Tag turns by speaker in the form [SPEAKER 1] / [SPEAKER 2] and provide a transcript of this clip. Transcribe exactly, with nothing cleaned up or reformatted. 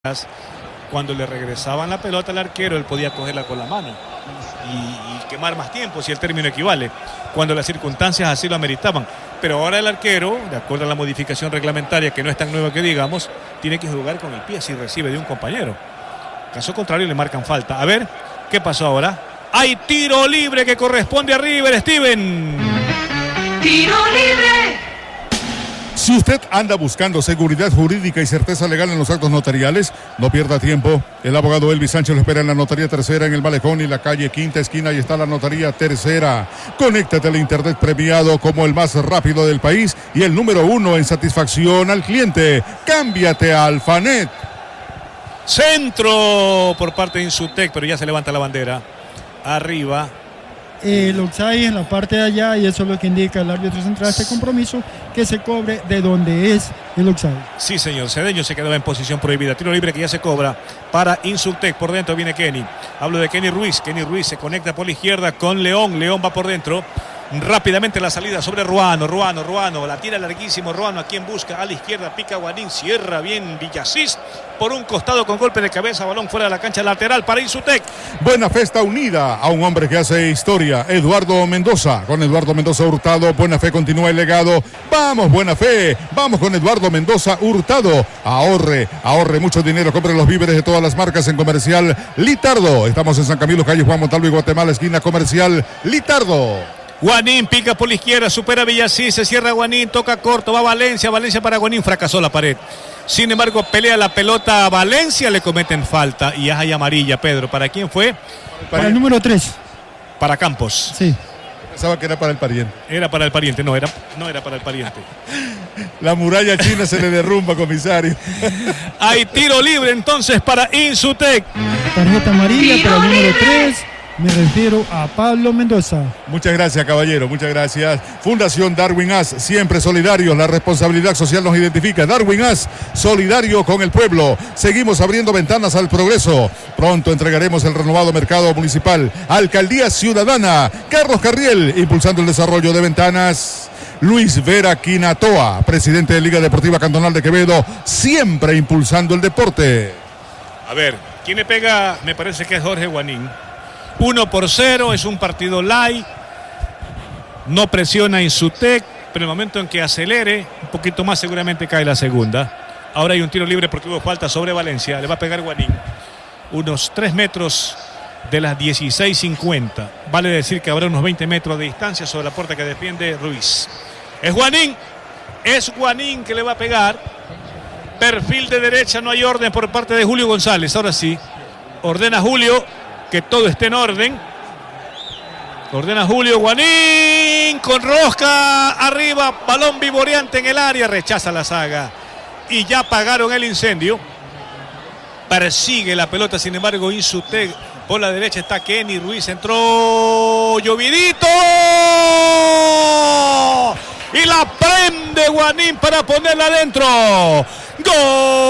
[SPEAKER 1] Cuando le regresaban la pelota al arquero, él podía cogerla con la mano y, y quemar más tiempo, si el término equivale, cuando las circunstancias así lo ameritaban. Pero ahora el arquero, de acuerdo a la modificación reglamentaria, que no es tan nueva que digamos, tiene que jugar con el pie si recibe de un compañero. Caso contrario, le marcan falta. A ver, ¿qué pasó ahora? Hay tiro libre que corresponde a River, Steven.
[SPEAKER 2] ¡Tiro libre!
[SPEAKER 3] Si usted anda buscando seguridad jurídica y certeza legal en los actos notariales, no pierda tiempo. El abogado Elvis Sánchez lo espera en la Notaría Tercera en el Malecón y la calle Quinta Esquina. Y está la Notaría Tercera. Conéctate al internet premiado como el más rápido del país y el número uno en satisfacción al cliente. Cámbiate a Alfanet.
[SPEAKER 1] Centro por parte de Insutec, pero ya se levanta la bandera. Arriba.
[SPEAKER 4] El offside en la parte de allá, y eso es lo que indica el árbitro central de este compromiso, que se cobre de donde es el offside.
[SPEAKER 1] Sí, señor. Cedeño se quedaba en posición prohibida. Tiro libre que ya se cobra para Insutec. Por dentro viene Kenny. Hablo de Kenny Ruiz. Kenny Ruiz se conecta por la izquierda con León. León va por dentro. Rápidamente la salida sobre Ruano. Ruano, Ruano. La tira larguísimo. Ruano a quien busca. A la izquierda pica Guanín. Cierra bien Villasís. Por un costado con golpe de cabeza. Balón fuera de la cancha lateral para Insutec.
[SPEAKER 3] Buena Fe está unida a un hombre que hace historia. Eduardo Mendoza. Con Eduardo Mendoza Hurtado. Buena Fe continúa el legado. Vamos, Buena Fe. Vamos con Eduardo Mendoza Hurtado. Ahorre, ahorre mucho dinero. Compre los víveres de todas las marcas en Comercial Litardo. Estamos en San Camilo, calle Juan Montalvo y Guatemala, esquina Comercial Litardo.
[SPEAKER 1] Guanín pica por la izquierda, supera Villasís, se cierra Guanín, toca corto, va Valencia, Valencia para Guanín, fracasó la pared. Sin embargo, pelea la pelota a Valencia, le cometen falta y hay amarilla, Pedro. ¿Para quién fue?
[SPEAKER 4] Para, para el número tres.
[SPEAKER 1] Para Campos.
[SPEAKER 4] Sí.
[SPEAKER 3] Pensaba que era para el pariente.
[SPEAKER 1] Era para el pariente, no, era, no era para el pariente.
[SPEAKER 3] La muralla china se le derrumba, comisario.
[SPEAKER 1] Hay tiro libre entonces para Insutec.
[SPEAKER 4] Tarjeta amarilla para el número tres. Me refiero a Pablo Mendoza.
[SPEAKER 3] Muchas gracias, caballero, muchas gracias. Fundación Darwin As, siempre solidarios, la responsabilidad social nos identifica. Darwin As, solidario con el pueblo. Seguimos abriendo ventanas al progreso. Pronto entregaremos el renovado mercado municipal. Alcaldía Ciudadana. Carlos Carriel, impulsando el desarrollo de ventanas. Luis Vera Quinatoa, presidente de Liga Deportiva Cantonal de Quevedo, siempre impulsando el deporte.
[SPEAKER 1] A ver, ¿quién le pega? Me parece que es Jorge Guanín. Uno por cero, es un partido light, no presiona Insutec, pero en el momento en que acelere un poquito más seguramente cae la segunda. Ahora hay un tiro libre porque hubo falta sobre Valencia, le va a pegar Guanín. Unos tres metros de las dieciséis cincuenta, vale decir que habrá unos veinte metros de distancia sobre la puerta que defiende Ruiz. Es Guanín, es Guanín que le va a pegar. Perfil de derecha, no hay orden por parte de Julio González, ahora sí, ordena Julio que todo esté en orden. Ordena Julio, Guanín con rosca arriba, balón vivoreante en el área, rechaza la saga y ya apagaron el incendio. Persigue la pelota, sin embargo Insutec por la derecha está Kenny Ruiz, entró llovidito y la prende Guanín para ponerla adentro. ¡Gol!